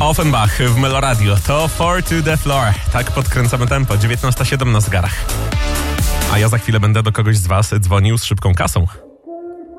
Offenbach w Meloradio. To Four to the Floor. Tak podkręcamy tempo. 19:07 na zegarach. A ja za chwilę będę do kogoś z was dzwonił z szybką kasą.